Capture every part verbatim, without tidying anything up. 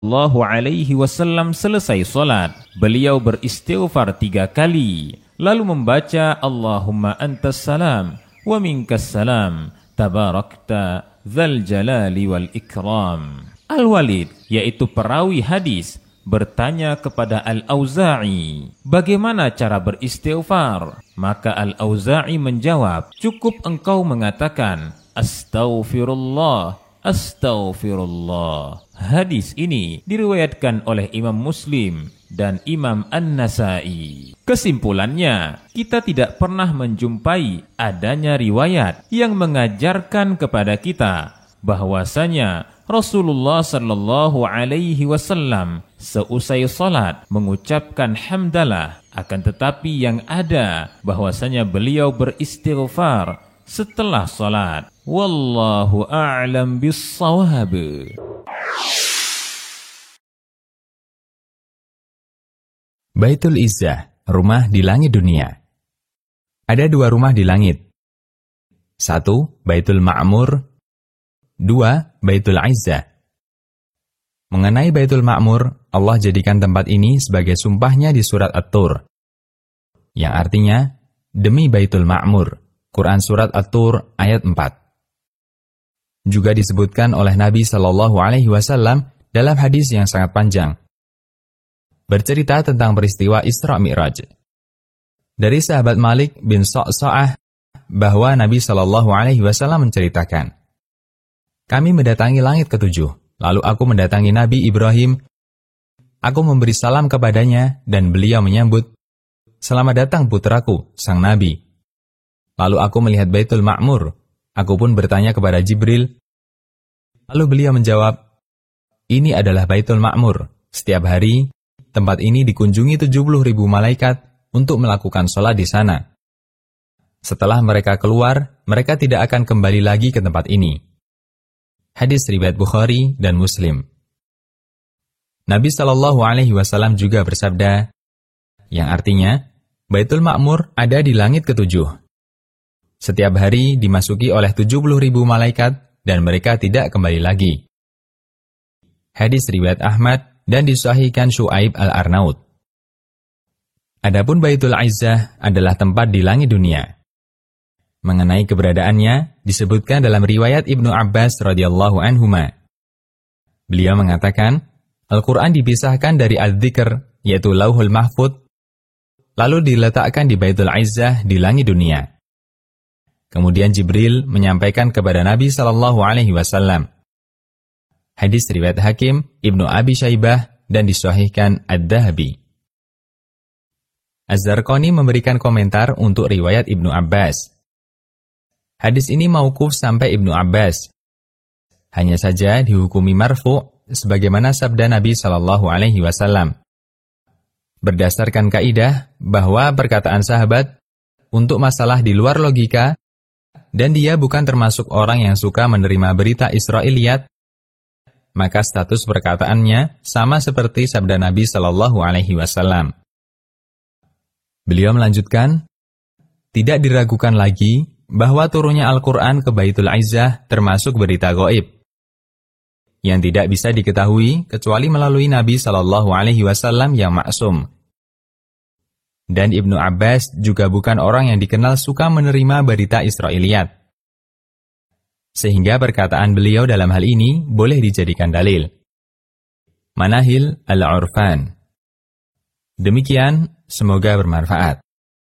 Sallallahu alaihi wasallam selesai salat, beliau beristighfar tiga kali, lalu membaca Allahumma antas salam wa minkas salam, tabarakta dzal jalali wal ikram. Al-Walid, yaitu perawi hadis, bertanya kepada Al-Auza'i, bagaimana cara beristighfar? Maka Al-Auza'i menjawab, cukup engkau mengatakan astaghfirullah, astaghfirullah. Hadis ini diriwayatkan oleh Imam Muslim dan Imam An-Nasa'i. Kesimpulannya, kita tidak pernah menjumpai adanya riwayat yang mengajarkan kepada kita bahwasanya Rasulullah sallallahu alaihi wasallam seusai salat mengucapkan hamdalah, akan tetapi yang ada bahwasanya beliau beristighfar setelah salat. Wallahu a'lam bis-shawab. Baitul Izzah, rumah di langit dunia. Ada dua rumah di langit. Satu, Baitul Ma'mur. Dua, Baitul Izzah. Mengenai Baitul Ma'mur, Allah jadikan tempat ini sebagai sumpahnya di surat At-Tur, yang artinya, demi Baitul Ma'mur. Quran surat At-Tur ayat empat. Juga disebutkan oleh Nabi Shallallahu Alaihi Wasallam dalam hadis yang sangat panjang, bercerita tentang peristiwa Isra Mi'raj. Dari sahabat Malik bin Sa'sa'ah bahwa Nabi Shallallahu Alaihi Wasallam menceritakan, kami mendatangi langit ketujuh, lalu aku mendatangi Nabi Ibrahim. Aku memberi salam kepadanya dan beliau menyambut, selamat datang putraku, sang Nabi. Lalu aku melihat Baitul Ma'mur. Aku pun bertanya kepada Jibril. Lalu beliau menjawab, ini adalah Baitul Ma'mur. Setiap hari, tempat ini dikunjungi tujuh puluh ribu malaikat untuk melakukan sholat di sana. Setelah mereka keluar, mereka tidak akan kembali lagi ke tempat ini. Hadis riwayat Bukhari dan Muslim. Nabi Shallallahu Alaihi Wasallam juga bersabda, yang artinya, Baitul Ma'mur ada di langit ketujuh. Setiap hari dimasuki oleh tujuh puluh ribu malaikat dan mereka tidak kembali lagi. Hadis riwayat Ahmad dan disahihkan Syu'aib Al-Arnaud. Adapun Baitul Izzah adalah tempat di langit dunia. Mengenai keberadaannya disebutkan dalam riwayat Ibnu Abbas radhiyallahu anhuma. Beliau mengatakan, Al-Quran dipisahkan dari Al-Dzikr, yaitu Lauhul Mahfudz, lalu diletakkan di Baitul Izzah di langit dunia. Kemudian Jibril menyampaikan kepada Nabi Shallallahu Alaihi Wasallam. Hadis riwayat Hakim, Ibnu Abi Syaibah, dan disahihkan Ad-Dahabi. Az-Zarqani memberikan komentar untuk riwayat Ibnu Abbas. Hadis ini mauquf sampai Ibnu Abbas. Hanya saja dihukumi marfu' sebagaimana sabda Nabi Shallallahu Alaihi Wasallam. Berdasarkan kaidah bahwa perkataan sahabat untuk masalah di luar logika, dan dia bukan termasuk orang yang suka menerima berita Israiliyat, maka status perkataannya sama seperti sabda Nabi Shallallahu Alaihi Wasallam. Beliau melanjutkan, tidak diragukan lagi bahwa turunnya Al-Quran ke Baitul Izzah termasuk berita gaib, yang tidak bisa diketahui kecuali melalui Nabi Shallallahu Alaihi Wasallam yang maksum. Dan Ibnu Abbas juga bukan orang yang dikenal suka menerima berita Israiliyat. Sehingga perkataan beliau dalam hal ini boleh dijadikan dalil. Manahil Al-Urfan. Demikian, semoga bermanfaat.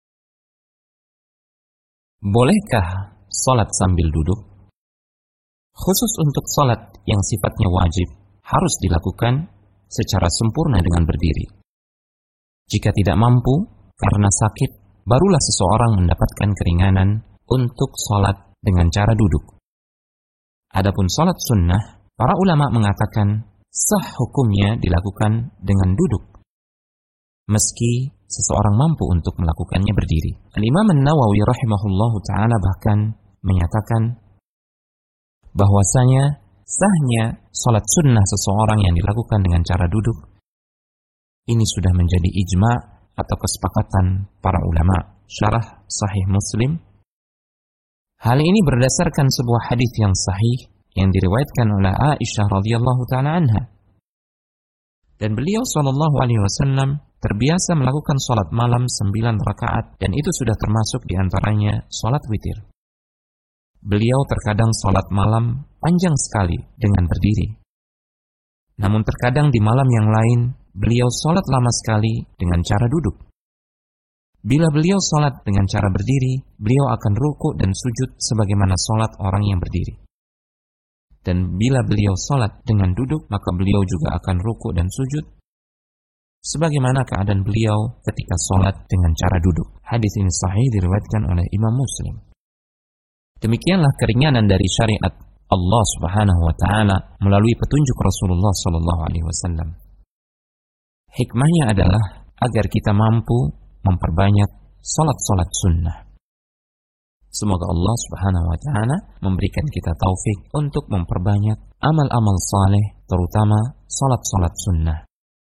Bolehkah sholat sambil duduk? Khusus untuk sholat yang sifatnya wajib, harus dilakukan secara sempurna dengan berdiri. Jika tidak mampu, karena sakit, barulah seseorang mendapatkan keringanan untuk sholat dengan cara duduk. Adapun sholat sunnah, para ulama mengatakan sah hukumnya dilakukan dengan duduk, meski seseorang mampu untuk melakukannya berdiri. Al-Imam An-Nawawi rahimahullahu ta'ala bahkan menyatakan bahwasanya sahnya sholat sunnah seseorang yang dilakukan dengan cara duduk, ini sudah menjadi ijma' atau kesepakatan para ulama. Syarah Sahih Muslim. Hal ini berdasarkan sebuah hadis yang sahih yang diriwayatkan oleh Aisyah radhiyallahu taala anha. Dan beliau Shallallahu Alaihi Wasallam terbiasa melakukan sholat malam sembilan rakaat, dan itu sudah termasuk diantaranya sholat witir. Beliau terkadang sholat malam panjang sekali dengan berdiri. Namun terkadang di malam yang lain, beliau sholat lama sekali dengan cara duduk. Bila beliau sholat dengan cara berdiri, beliau akan ruku dan sujud sebagaimana sholat orang yang berdiri. Dan bila beliau sholat dengan duduk, maka beliau juga akan ruku dan sujud sebagaimana keadaan beliau ketika sholat dengan cara duduk. Hadis ini sahih diriwayatkan oleh Imam Muslim. Demikianlah keringanan dari syariat Allah Subhanahu wa taala melalui petunjuk Rasulullah sallallahu alaihi wasallam. Hikmahnya adalah agar kita mampu memperbanyak salat-salat sunnah. Semoga Allah Subhanahu wa taala memberikan kita taufik untuk memperbanyak amal-amal saleh, terutama salat-salat sunnah.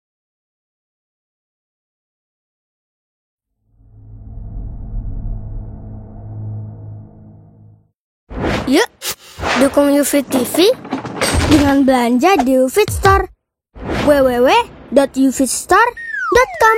Yuk, dukung UFIT T V dengan belanja di UFIT Store. w w w dot ufit store dot com